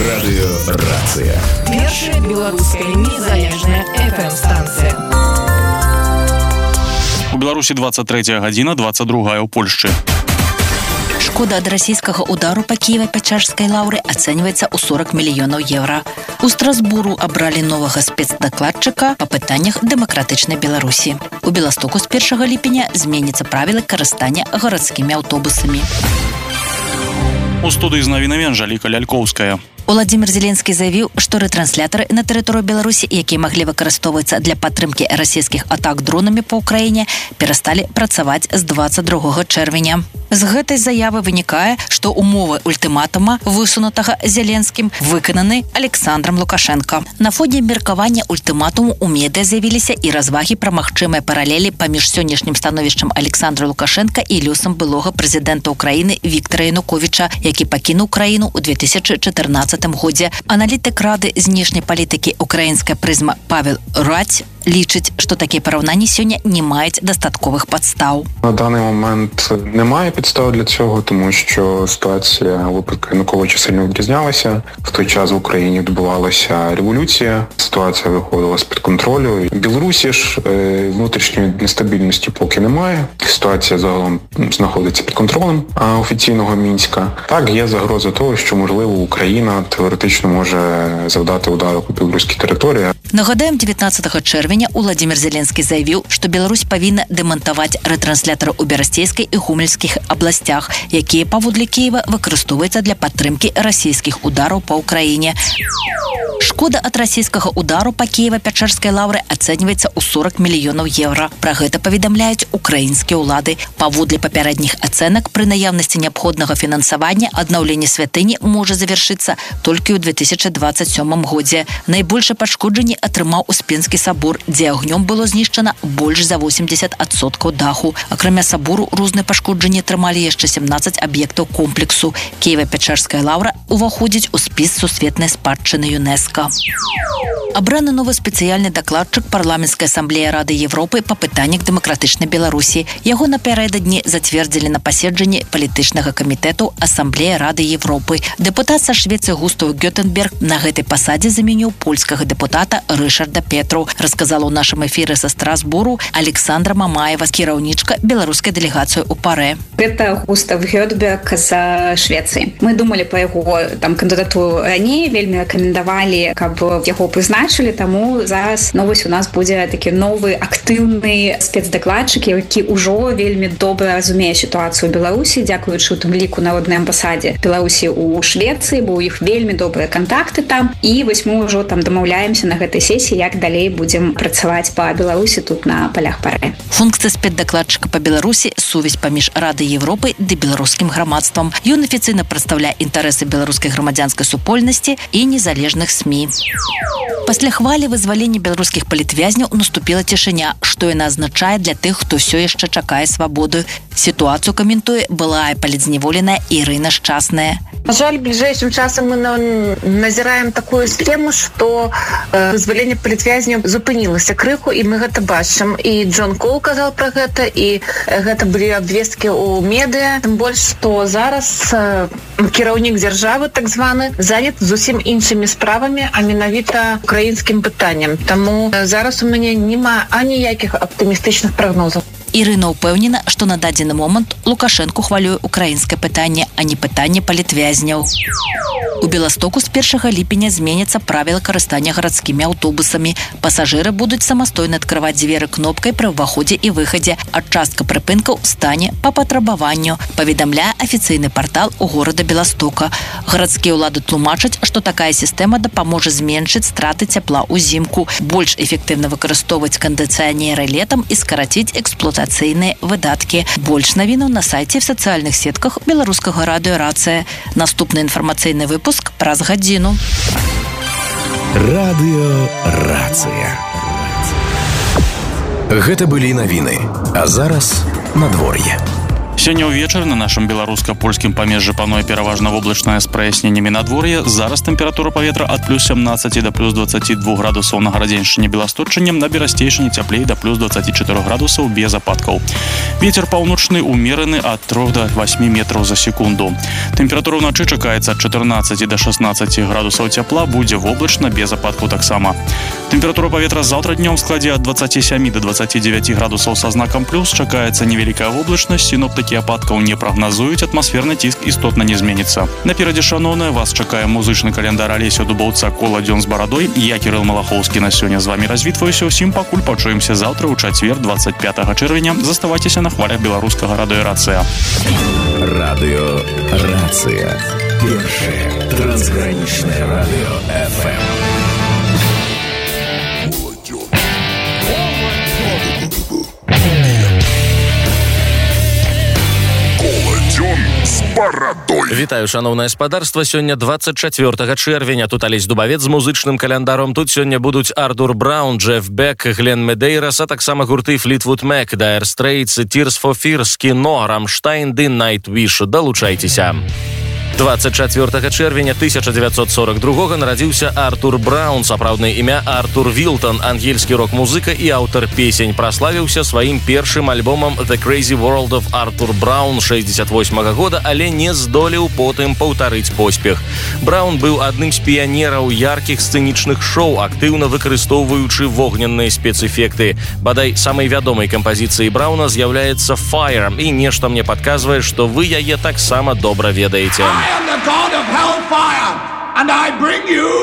Радыёрацыя. Першая беларуская незалежная FM-станцыя. У Беларусі 23 гадзіна, 22 ў Польшчы. Шкода ад расійскага удару па Кіева-Пячэрскай лаўры ацэньваецца ў 40 мільёнаў еўра. У Страсбуру абралі новага спецдакладчыка па пытаннях дэмакратычнай Беларусі. У Беластоку з 1 ліпеня зменяцца правілы карыстання гарадскімі аўтобусамі. У студыі з навінамі Анжаліка Лялькоўская. Уладзімір Зеленскі заявіў, што рэтрансляторы на тэрыторыі Беларусі, якія маглі выкарыстоўвацца для падтрымкі расійскіх атак дронамі па ўкраіне, перасталі працаваць з 22 чэрвеня. З гэтай заявы вынікае, што умовы ультыматума, высунутага Зеленскім, выкананы Александром Лукашенко. На фоне меркавання ультыматуму у медыа з'явіліся і развагі пра магчымыя паралелі паміж сённяшнім становішчам Александра Лукашенка і лёсам былога прэзідэнта Украіны Віктара Януковіча, які пакінуў краіну ў 2014 годзе. Аналітык Рады знешняй палітыкі «Украінская прызма» Павел Радь лічыць, што такія параўнанні сёння не маюць дастатковых падстаў. На даний момент немає підстав для цього, тому що ситуація у випадку Януковича сильно відрізнялася. В той час в Україні відбувалася революція, ситуація виходила з-під контролю. В Білорусі ж внутрішньої нестабільності поки немає. Ситуація загалом знаходиться під контролем офіційного Мінська. Так, є загроза того, що, можливо, Україна теоретично може завдати удару по білоруській території. Нагадаем, 19 чэрвеня Уладзімір Зеленскі заявіў, што Беларусь павінна дэмантаваць рэтрансляторы ў Берасцейскай і Гомельскіх абласцях, якія паводле Кіева выкарыстоўваюцца для падтрымкі расійскіх удараў па ўкраіне. Шкода ад расійскага удару па Кіева-Пячэрскай лаўры ацэньваецца ў 40 мільёнаў еўра. Пра гэта паведамляюць украінскія ўлады. Паводле папярэдніх ацэнак, пры наяўнасці неабходнага фінансавання аднаўленне святыні можа завяршыцца толькі ў 2027 годзе. Найбольшае пашкоджанне атрымаў Успенскі сабор, дзе агнём было знішчана больш за 80% даху. Акрамя сабору, розныя пашкоджанні атрымалі яшчэ 17 аб'ектаў комплексу. Кіева-Пячэрская лаўра уваходзіць у спіс сусветнай спадчыны ЮНЕСКО. Абраны новы спецыяльны дакладчык парламенцкай асамблеі Рады Европы па пытаннях дэмакратычнай Беларусі. Яго напярэдадні зацвердзілі на паседжанні палітычнага камітэту асамблеі Рады Европы. Дэпутат са Швецыі Густав Гётенберг на гэтай пасадзе заменіў польскага дэпутата Рышарда Петру, расказала ў нашым эфіры са Страсбуру Александра Мамаева, кіраўнічка беларускай дэлегацыі ў ПАРЭ. Гэта Густав Гётенберг з Швецыі. Мы думалі па яго кандыдатуру раней, вельмі рэкамендавалі, каб яго прызначылі, таму зараз вось у нас будзе такі новы актыўны спецдакладчык, які ўжо вельмі добра разумее сітуацыю ў Беларусі, дзякуючы у тым ліку народнай амбасадзе Беларусі ў Швецыі, бо ў іх вельмі добрыя кантакты там, і вось мы ўжо там дамаўляемся на гэтай сесіі, як далей будзем працаваць па Беларусі тут на палях ПАРЭ. Функцыя спецдакладчыка па Беларусі — сувязь паміж Радай Европы ды беларускім грамадствам. Ён афіцыйна прадстаўляе інтарэсы беларускай грамадзянскай супольнасці і незалежных СМІ. Пасля хвалі вызвалення беларускіх палітвязняў наступіла цішыня, што яна азначае для тых, хто ўсё яшчэ чакае свабоды. Сітуацыю каментуе былая палітзняволеная Ірына Шчасная. На жаль, бліжэйшым часам мы назіраем такую схему, што вызваленне палітвязняў зупынілася крыху, і мы гэта бачым. І Джон Кол казаў пра гэта, і гэта былі абвесткі ў медыа. Тым больш, што зараз кіраўнік дзяржавы, так званы, занят зусім іншымі справамі, а менавіта украінскім пытанням. Таму зараз у мяне няма аніякіх аптымістычных прагнозаў. Ірына ўпэўнена, што на дадзены момант Лукашэнку хвалюе украінскае пытанне, а не пытанне палітвязняў. У Беластоку з 1 ліпеня зменяцца правілы карыстання гарадскімі аўтобусамі. Пасажыры будуць самастойна адкрываць дзверы кнопкай пры ўваходзе і выхадзе, а частка прыпынкаў стане па патрабаванню, паведамляе афіцыйны партал у горада Беластока. Гарадскія ўлады тлумачаць, што такая сістэма дапаможа зменшыць страты цяпла ўзімку, больш эфектыўна выкарыстоўваць кандыцыянеры летам і скараціць эксплуатацыйныя выдаткі. Больш навінаў на сайце в сацыяльных сетках беларускага радыёрацыя. Наступны інфармацыйны выпуск праз гадзіну. Радыёрацыя. Гэта былі навіны. А зараз надвор'е. Сёння ўвечары на нашым беларуска-польскім памежжы пануе пераважна воблачнае з праясненнямі надвор'е. Зараз тэмпература паветра ад плюс 17 да плюс 22 градусаў на Гарадзеншчыне, Беласточчыне, на Берасцейшчыне цяплей да плюс 24 градусаў без ападкаў. Вецер паўночны умераны ад 3 до 8 метраў за секунду. Тэмпература ўначы чакаецца ад 14 до 16 градусаў цяпла, будзе воблачна без ападкаў таксама. Тэмпература паветра заўтра днём складзе ад 27 до 29 градусаў са знакам плюс, чакаецца невялікая воблачнасць, сіноптыкі ападкаў не прагназуюць, атмасферны ціск істотна не зменіцца. Наперадзе, шаноўная, вас чакае музычны каляндар Алеся Дубоўца «Кола дзён з барадой». Я, Кірыл Малахоўскі, на сёння з вамі развітваюся. Усім пакуль пачуемся заўтра ў чацвер 25 чэрвеня. Заставайцеся на хвалях беларускага радыё «Рацыя». Радыё «Рацыя». Першае трансгранічнае радыё FM. Вітаю, шановное спадарства. Сёння 24 чэрвеня. Тут Алесь Дубавец з музычным календаром. Тут сёння будуць Артур Браун, Джеф Бек, Глен Медейрас, а таксама гурты Fleetwood Mac, Dire Straits, Tears for Fears, Кино, Рамштайн, The Nightwish. Далучайцеся. 24 чэрвеня 1942 нарадзіўся Артур Браун, сапраўднае імя Артур Вілтон, ангельскі рок-музыка і аўтар песень. Праславіўся сваім першым альбомам The Crazy World of Arthur Brown 68 года, але не здолеў потым паўтарыць поспех. Браун быў адным з піянераў яркіх сцэнічных шоу, актыўна выкарыстоўваючы вогненныя спецэфекты. Бадай, самай вядомай кампазіцыяй Брауна з'яўляецца Fire, і нешта мне падказвае, што вы яе таксама добра ведаеце. I am the god of hellfire, and I bring you